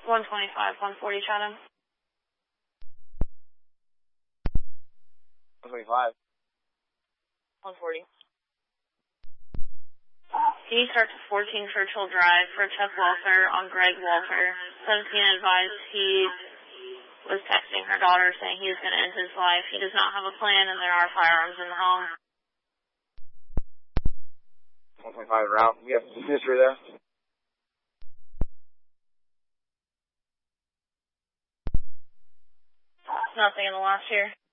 125, 140 Chatham. 125. 140. Can you start to 14 Churchill Drive for Chuck Walker on Greg Walker? 17 advised he was texting her daughter saying he was going to end his life. He does not have a plan and there are firearms in the home. 125 route. We have history there. Nothing in the last year.